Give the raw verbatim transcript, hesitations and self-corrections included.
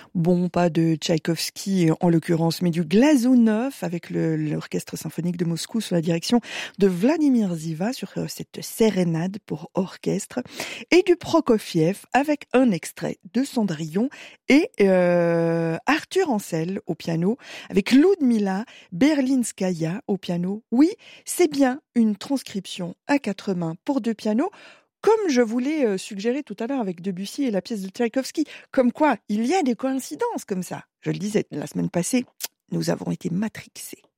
Bon, pas de Tchaïkovski en l'occurrence, mais du Glazunov avec le, l'orchestre symphonique de Moscou sous la direction de Vladimir Ziva sur cette sérénade pour orchestre, et du Prokofiev avec un extrait de Cendrillon et euh, Arthur Ancel au piano avec Ludmila Berlinskaya au piano. Oui, c'est bien une transcription à quatre mains pour deux pianos, comme je voulais euh, suggérer tout à l'heure avec Debussy et la pièce de Tchaïkovski. Comme quoi, il y a des coïncidences comme ça. Je le disais la semaine passée, nous avons été matrixés.